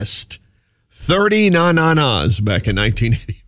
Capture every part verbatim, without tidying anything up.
thirty na-na-nas back in nineteen eighty.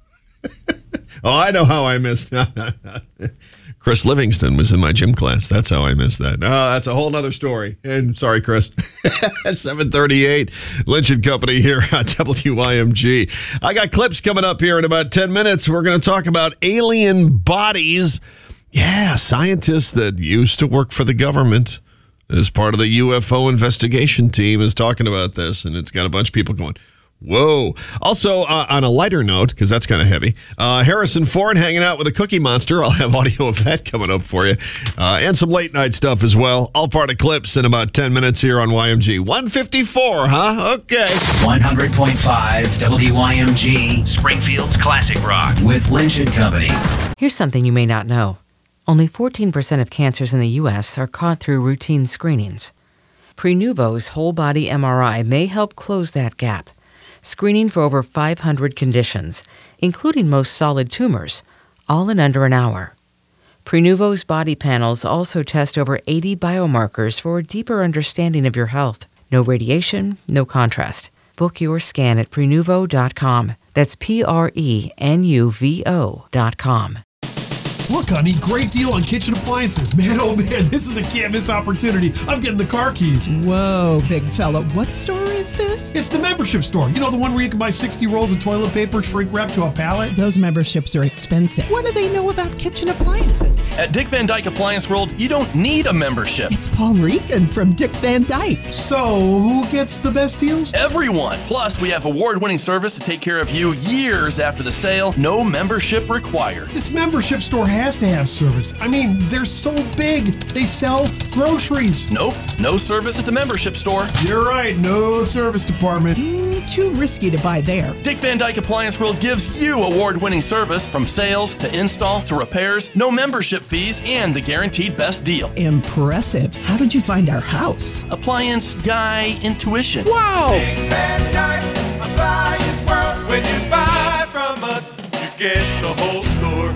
Oh, I know how I missed that. Chris Livingston was in my gym class. That's how I missed that. Oh, that's a whole nother story. And sorry, Chris. seven thirty-eight, Lynch and Company here on W Y M G. I got clips coming up here in about ten minutes. We're going to talk about alien bodies. Yeah, scientists that used to work for the government as part of the U F O investigation team is talking about this, and it's got a bunch of people going, whoa. Also, uh, on a lighter note, because that's kind of heavy, uh, Harrison Ford hanging out with a Cookie Monster. I'll have audio of that coming up for you. Uh, and some late night stuff as well. All part of clips in about ten minutes here on Y M G. one fifty-four, huh? Okay. one hundred point five W Y M G, Springfield's Classic Rock with Lynch and Company. Here's something you may not know. Only fourteen percent of cancers in the U S are caught through routine screenings. Prenuvo's whole-body M R I may help close that gap, screening for over five hundred conditions, including most solid tumors, all in under an hour. Prenuvo's body panels also test over eighty biomarkers for a deeper understanding of your health. No radiation, no contrast. Book your scan at Prenuvo dot com. That's P R E N U V O dot com. Look, honey, great deal on kitchen appliances. Man, oh man, this is a can't miss opportunity. I'm getting the car keys. Whoa, big fella. What store is this? It's the membership store. You know, the one where you can buy sixty rolls of toilet paper shrink wrapped to a pallet? Those memberships are expensive. What do they know about kitchen appliances? At Dick Van Dyke Appliance World, you don't need a membership. It's Paul Regan from Dick Van Dyke. So, who gets the best deals? Everyone. Plus, we have award-winning service to take care of you years after the sale. No membership required. This membership store has to have service. I mean, they're so big. They sell groceries. Nope. No service at the membership store. You're right. No service department. Mm, too risky to buy there. Dick Van Dyke Appliance World gives you award-winning service from sales to install to repairs, no membership fees, and the guaranteed best deal. Impressive. How did you find our house? Appliance Guy Intuition. Wow. Dick Van Dyke Appliance World. When you buy from us, you get the whole store.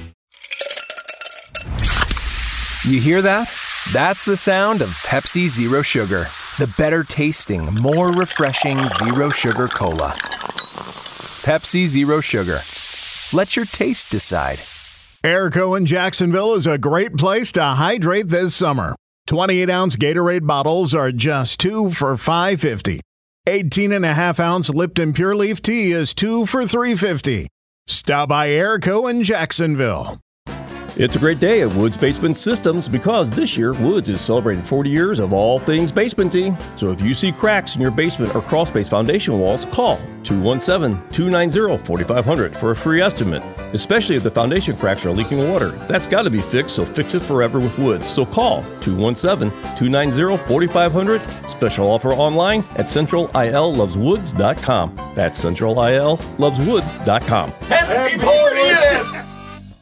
You hear that? That's the sound of Pepsi Zero Sugar. The better tasting, more refreshing Zero Sugar Cola. Pepsi Zero Sugar. Let your taste decide. Airco in Jacksonville is a great place to hydrate this summer. twenty-eight ounce Gatorade bottles are just two for five fifty. eighteen and a half ounce Lipton Pure Leaf Tea is two for three fifty. Stop by Airco in Jacksonville. It's a great day at Woods Basement Systems because this year Woods is celebrating forty years of all things basementing. So if you see cracks in your basement or crawl space foundation walls, call two one seven, two nine zero, four five zero zero for a free estimate. Especially if the foundation cracks are leaking water. That's got to be fixed, so fix it forever with Woods. So call two one seven, two nine zero, four five zero zero. Special offer online at central I L loves woods dot com. That's central I L loves woods dot com. Happy